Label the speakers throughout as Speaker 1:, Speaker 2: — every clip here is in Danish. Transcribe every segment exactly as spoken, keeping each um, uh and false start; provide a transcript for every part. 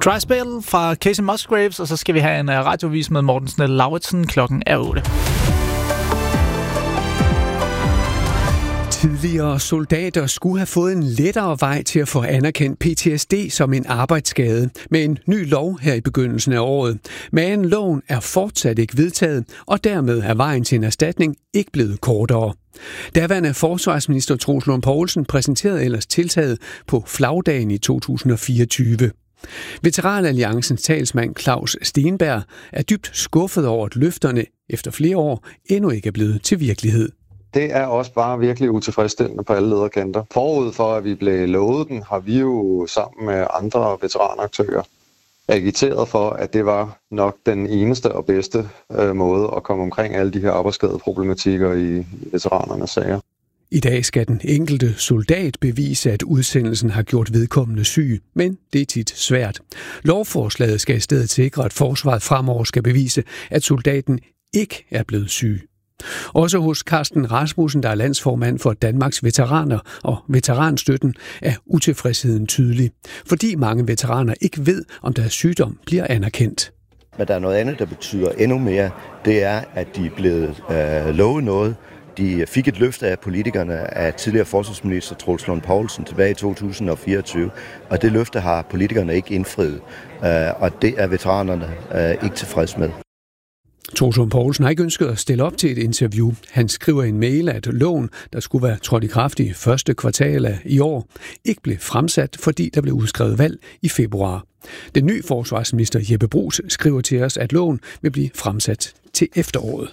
Speaker 1: Dry Spell fra Casey Musgraves, og så skal vi have en radiovis med Morten Snell Lauritsen. Klokken er otte.
Speaker 2: Tidligere soldater skulle have fået en lettere vej til at få anerkendt P T S D som en arbejdsskade med en ny lov her i begyndelsen af året. Men loven er fortsat ikke vedtaget, og dermed er vejen til en erstatning ikke blevet kortere. Daværende forsvarsminister Troels Lund Poulsen præsenterede ellers tiltaget på flagdagen i to tusind og fireogtyve. Veteranalliancens talsmand Claus Stenberg er dybt skuffet over, at løfterne efter flere år endnu ikke er blevet til virkelighed.
Speaker 3: Det er også bare virkelig utilfredsstillende på alle lederkanter. Forud for, at vi blev lovet den, har vi jo sammen med andre veteranaktører agiteret for, at det var nok den eneste og bedste øh, måde at komme omkring alle de her arbejdsskadeproblematikker i, i veteranernes sager.
Speaker 2: I dag skal den enkelte soldat bevise, at udsendelsen har gjort vedkommende syg, men det er tit svært. Lovforslaget skal i stedet sikre, at forsvaret fremover skal bevise, at soldaten ikke er blevet syg. Også hos Carsten Rasmussen, der er landsformand for Danmarks Veteraner og Veteranstøtten, er utilfredsheden tydelig, fordi mange veteraner ikke ved, om deres sygdom bliver anerkendt.
Speaker 4: Men der er noget andet, der betyder endnu mere. Det er, at de er blevet øh, lovet noget. De fik et løfte af politikerne af tidligere forsvarsminister Troels Lund Poulsen tilbage i to tusind og fireogtyve, og det løfte har politikerne ikke indfriet, øh, og det er veteranerne øh, ikke tilfreds med.
Speaker 2: Troels Lund Poulsen har ikke ønsket at stille op til et interview. Han skriver i en mail, at loven, der skulle være trådt i kraft i første kvartal af i år, ikke blev fremsat, fordi der blev udskrevet valg i februar. Den nye forsvarsminister Jeppe Bruus skriver til os, at loven vil blive fremsat til efteråret.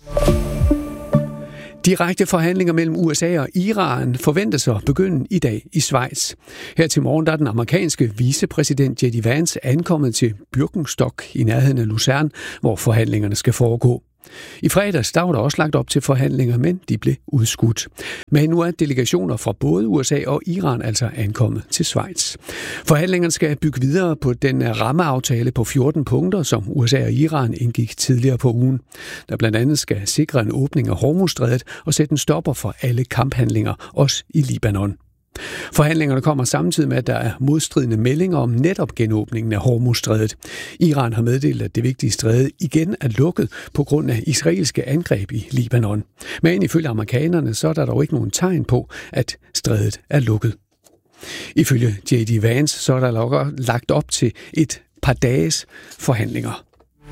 Speaker 2: Direkte forhandlinger mellem U S A og Iran forventes at begynde i dag i Schweiz. Her til morgen der er den amerikanske vicepræsident J D Vance ankommet til Birkenstock i nærheden af Lucerne, hvor forhandlingerne skal foregå. I fredags der var der også lagt op til forhandlinger, men de blev udskudt. Men nu er delegationer fra både U S A og Iran altså ankommet til Schweiz. Forhandlingerne skal bygge videre på den rammeaftale på fjorten punkter, som U S A og Iran indgik tidligere på ugen, der blandt andet skal sikre en åbning af Hormuzstrædet og sætte en stopper for alle kamphandlinger, også i Libanon. Forhandlingerne kommer samtidig med, at der er modstridende meldinger om netop genåbningen af Hormuzstrædet. Iran har meddelt, at det vigtige stræde igen er lukket på grund af israelske angreb i Libanon. Men ifølge amerikanerne, så er der dog ikke nogen tegn på, at strædet er lukket. Ifølge J D Vance, så er der lagt op til et par dages forhandlinger.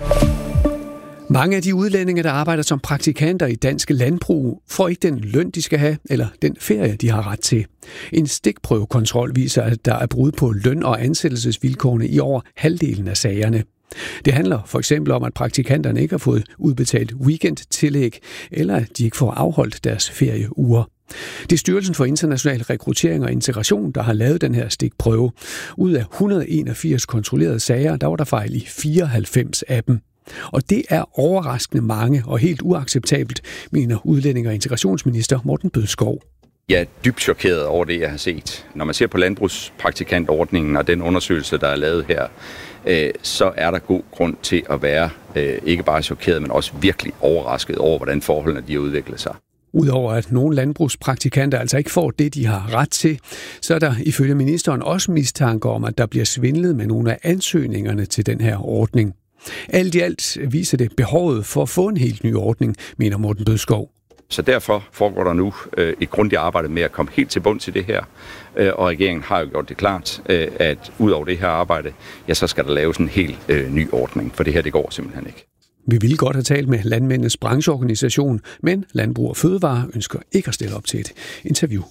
Speaker 2: Mange af de udlændinge, der arbejder som praktikanter i danske landbrug, får ikke den løn, de skal have, eller den ferie, de har ret til. En stikprøvekontrol viser, at der er brud på løn- og ansættelsesvilkårene i over halvdelen af sagerne. Det handler for eksempel om, at praktikanterne ikke har fået udbetalt weekendtillæg, eller at de ikke får afholdt deres ferieuger. Det er Styrelsen for International Rekruttering og Integration, der har lavet den her stikprøve. Ud af et hundrede og enogfirs kontrollerede sager, der var der fejl i fireoghalvfems af dem. Og det er overraskende mange og helt uacceptabelt, mener udlændinge- og integrationsminister Morten Bødskov.
Speaker 5: Jeg er dybt chokeret over det, jeg har set. Når man ser på landbrugspraktikantordningen og den undersøgelse, der er lavet her, øh, så er der god grund til at være øh, ikke bare chokeret, men også virkelig overrasket over, hvordan forholdene de har udviklet sig.
Speaker 2: Udover at nogle landbrugspraktikanter altså ikke får det, de har ret til, så er der ifølge ministeren også mistanke om, at der bliver svindlet med nogle af ansøgningerne til den her ordning. Alt i alt viser det behovet for at få en helt ny ordning, mener Morten Bødskov.
Speaker 5: Så derfor foregår der nu øh, et grundigt arbejde med at komme helt til bund til det her. Øh, og regeringen har jo gjort det klart, øh, at ud over det her arbejde, ja, så skal der laves en helt øh, ny ordning, for det her det går simpelthen ikke.
Speaker 2: Vi ville godt have talt med landmændenes brancheorganisation, men Landbrug og Fødevare ønsker ikke at stille op til et interview.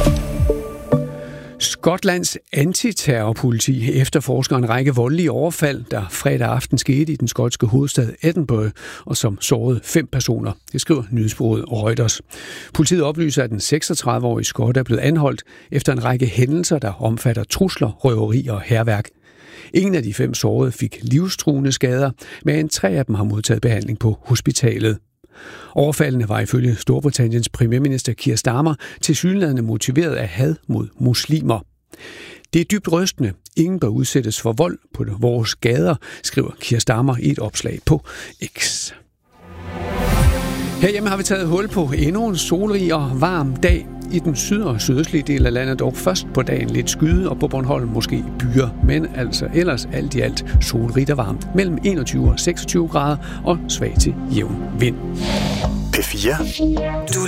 Speaker 2: Skotlands antiterrorpoliti efterforsker en række voldelige overfald, der fredag aften skete i den skotske hovedstad Edinburgh, og som sårede fem personer. Det skriver nyhedsbureauet Reuters. Politiet oplyser, at den seksogtredive-årige skot er blevet anholdt efter en række hændelser, der omfatter trusler, røveri og hærværk. Ingen af de fem sårede fik livstruende skader, men tre af dem har modtaget behandling på hospitalet. Overfaldene var ifølge Storbritanniens premierminister Keir Starmer tilsyneladende motiveret af had mod muslimer. Det er dybt rystende. Ingen bør udsættes for vold på vores gader, skriver Keir Starmer i et opslag på X. Herhjemme har vi taget hul på endnu en solrig og varm dag. I den syd- og sydøstlige del af landet dog først på dagen lidt skyde, og på Bornholm måske byer, men altså ellers alt i alt solrigt og varmt mellem enogtyve og seksogtyve grader og svag til jævn vind.
Speaker 6: P fire. Du